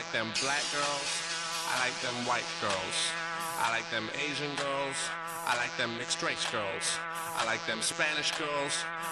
like them black girls. I like them white girls. I like them Asian girls. I like them mixed race girls. I like them Spanish girls.